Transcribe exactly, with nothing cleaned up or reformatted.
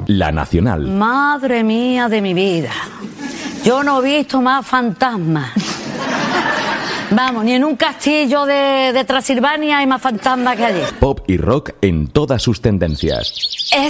La Nacional. Madre mía de mi vida. Yo no he visto más fantasmas. Vamos, ni en un castillo de, de Transilvania hay más fantasmas que allí. Pop y rock en todas sus tendencias.